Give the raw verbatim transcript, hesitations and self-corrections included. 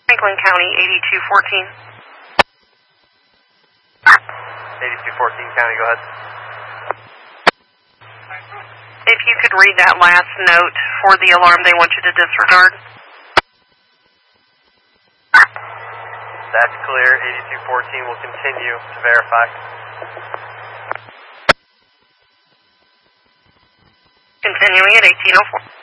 Franklin County, eighty-two fourteen. eighty-two fourteen County, go ahead. If you could read that last note for the alarm they want you to disregard. That's clear. eighty-two fourteen will continue to verify. Continuing at eighteen oh four.